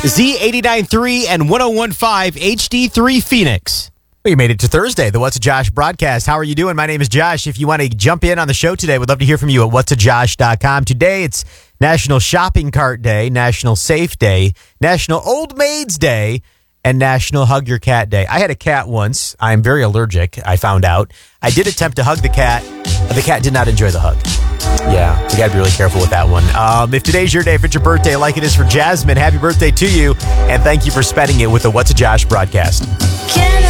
Z89.3 and 101.5 HD3 Phoenix. We made it to Thursday, the What's a Josh broadcast. How are you doing? My name is Josh. If you want to jump in on the show today, we'd love to hear from you at whatsajosh.com. Today, it's National Shopping Cart Day, National Safe Day, National Old Maids Day, and National Hug Your Cat Day. I had a cat once. I am very allergic, I found out. I did attempt to hug the cat. The cat did not enjoy the hug. Yeah, you got to be really careful with that one. If today's your day, if it's your birthday, like it is for Jasmine, happy birthday to you, and thank you for spending it with the What's a Josh broadcast.